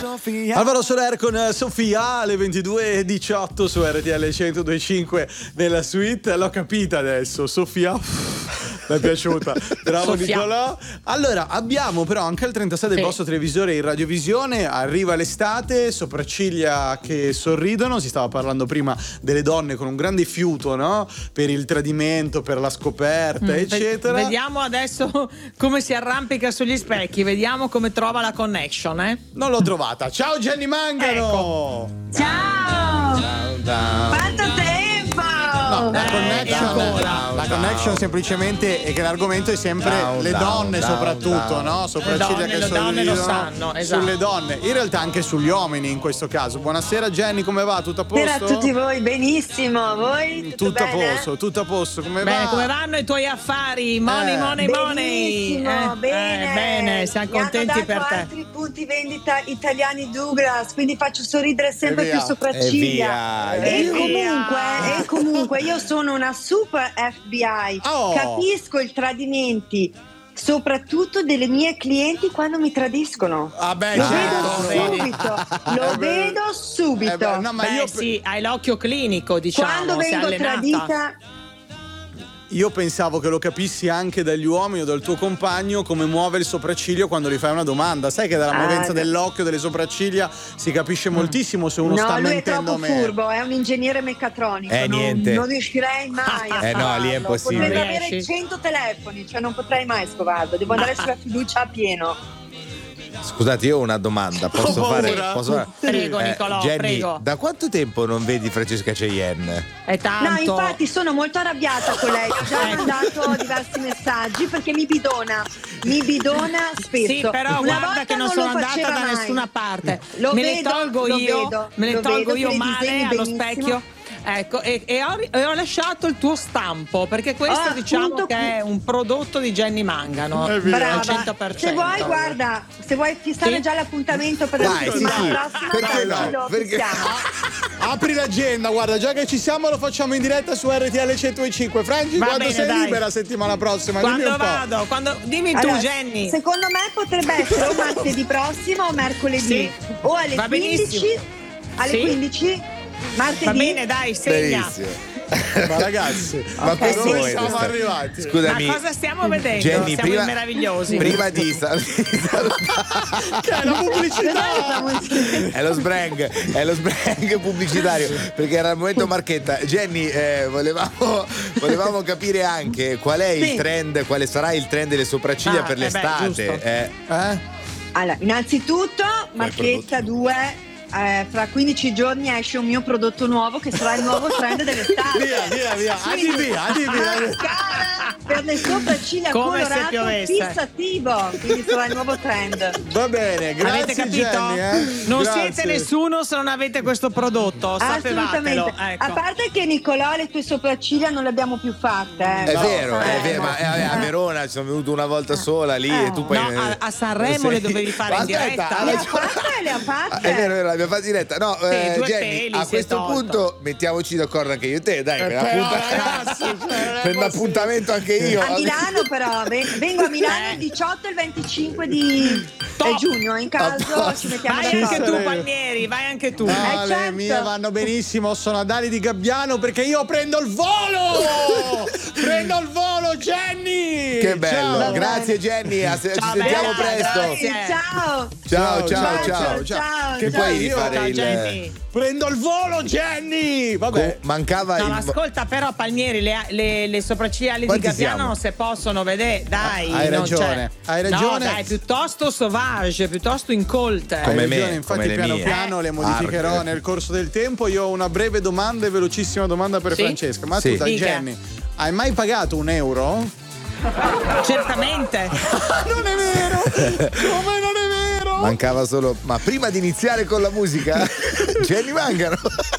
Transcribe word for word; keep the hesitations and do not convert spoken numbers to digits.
Alvaro Soler con Sofia alle ventidue e diciotto su R T L centodue e cinque nella suite. L'ho capita adesso, Sofia. Mi è piaciuta. Bravo Sofia. Nicolò. Allora, abbiamo però anche al trentasei del Sì. vostro televisore in radiovisione. Arriva l'estate, sopracciglia che sorridono. Si stava parlando prima delle donne con un grande fiuto, no? Per il tradimento, per la scoperta, Mm, eccetera. Vediamo adesso come si arrampica sugli specchi, vediamo come trova la connection, eh? Non l'ho trovata. Ciao Jenny Mangano. Ciao! Quanto tempo! No, la Eh, connection, e ancora. la connection semplicemente è che l'argomento è sempre Down, le down, donne down, soprattutto, down. no? Sopracciglia donne, che le donne lo sorridono sanno, esatto. sulle donne. In realtà anche sugli uomini in questo caso. Buonasera Jenny, come va? Tutto a posto? Buonasera a tutti voi, benissimo. Voi? Tutto, Tutto a bene? posto, tutto a posto. Come Bene, va? come vanno i tuoi affari? Money, Eh. money, money. Benissimo, Eh, bene. eh, bene, siamo Mi contenti hanno per dato te. altri punti vendita italiani Douglas, quindi faccio sorridere sempre E più via. sopracciglia. E E, via. comunque, e comunque io sono una super F B I. Oh. Capisco i tradimenti, soprattutto delle mie clienti quando mi tradiscono. Ah, beh, Lo certo. vedo subito, lo Eh, beh. vedo subito. Eh, beh, no, ma Beh, io, sì, hai l'occhio clinico, diciamo. Quando sei vengo allenata. tradita, io pensavo che lo capissi anche dagli uomini o dal tuo compagno come muove il sopracciglio quando gli fai una domanda. Sai che dalla Ah, movenza no. dell'occhio, delle sopracciglia si capisce moltissimo se uno no, sta lui è mentendo troppo o meno. furbo, è un ingegnere meccatronico. Eh, non, niente. non riuscirei mai a Eh, no, scovarlo. lì è impossibile. Potrei Riesci? avere cento telefoni, cioè non potrei mai scovarlo. Devo andare sulla fiducia a pieno. Scusate, io ho una domanda. Posso Ho fare? paura. Posso fare? Prego, Nicolò, Jenny, prego. da quanto tempo non vedi Francesca Cheyenne? È tanto. No, infatti sono molto arrabbiata con lei. Ho già Ecco. mandato diversi messaggi perché mi bidona. Mi bidona spesso. Sì, però Una guarda volta che non lo sono andata faceva da mai. nessuna parte. Lo me vedo, le tolgo lo io, vedo, me le lo tolgo vedo io che le male disegni allo benissimo. specchio. Ecco, e, e ho, e ho lasciato il tuo stampo perché questo Ah, diciamo appunto che qui. è un prodotto di Jenny Mangano È vero. Brava. al cento per cento. Se vuoi, guarda, se vuoi fissare Sì? già l'appuntamento per la Dai, sì, settimana sì. prossima, Perché dai, no? lo Perché- fissiamo. Apri l'agenda, guarda, già che ci siamo lo facciamo in diretta su R T L centodue e cinque. Frangi, Va quando bene, sei dai. libera settimana prossima? Dimmi Quando un po'. vado? Quando... Dimmi tu, Allora, Jenny. secondo me potrebbe essere o martedì prossimo o mercoledì. Sì. O alle Va quindici. benissimo. Alle Sì. quindici. Martedì. Va bene, dai, segna. Benissimo. Ma ragazzi, Ma a questo dove vuoi siamo questa- arrivati? Scusami. Ma cosa stiamo vedendo? Jenny, Siamo prima, meravigliosi. prima di sal- di salutare- Che è la pubblicità! è lo sbrang, è lo sbrang pubblicitario perché era il momento marchetta. Jenny, eh, volevamo, volevamo capire anche qual è il Sì. trend, quale sarà il trend delle sopracciglia Ah, per eh beh, l'estate. giusto. eh. Eh? Allora, innanzitutto, Marchetta due. Eh, fra quindici giorni esce un mio prodotto nuovo che sarà il nuovo trend dell'estate. Via, via, via. Adi Quindi, via, adi via. mascara per le sopracciglia Come se colorato piovesse. fissativo, quindi sarà il nuovo trend. Va bene, grazie Avete capito? Jenny, eh? Non Grazie. siete nessuno se non avete questo prodotto, sapevatelo. Assolutamente. Ecco. A parte che Nicolò le tue sopracciglia non le abbiamo più fatte. eh. È No, vero, è eh, vero, no. ma eh, a Verona ci sono venuto una volta sola lì Eh. e tu poi. No, a- a Sanremo le dovevi fare Ma in aspetta, diretta. ha Le ha ragione. fatte, le ha fatte. Ah, È vero, è vero, l'abbiamo fatta in diretta. No, Sì, eh, due Jenny, peli a si è questo tolto. punto mettiamoci d'accordo anche io e te, dai, per, però, appunta- ragazzi, cioè, non è prendo possibile. appuntamento anche io. A Milano però, ve- vengo a Milano Eh. il diciotto e il venticinque di Top. eh, giugno, in caso Top. ci mettiamo Vai anche d'accordo. tu, Palmieri, vai anche tu. No, Eh, le certo. mie vanno benissimo, sono ad ali di Gabbiano perché io prendo il volo! Prendo il volo, Jenny! Che bello, Ciao. grazie Jenny, a- ci Ciao, sentiamo bella, presto. grazie. Ciao. Ciao, ciao, Ciao, ciao. ciao, ciao. Che Ciao, poi io- fare Ciao, il Jenny. Prendo il volo, Jenny! Vabbè. Co- mancava No, il ma ascolta però Palmieri, le, le, le sopracciglia di Quanti Gabbiano siamo? non si possono vedere, dai. Hai non ragione, c'è. hai ragione. No, dai, piuttosto sauvage, piuttosto incolte. Come Hai me, ragione, infatti come le piano mie. piano le modificherò Arc. nel corso del tempo. Io ho una breve domanda e velocissima domanda per Sì? Francesca. Ma Sì. scusa, Dica. Jenny, hai mai pagato un euro? Certamente. Non è vero! Come non è vero? mancava solo. Ma prima di iniziare con la musica, Jenny Mangano.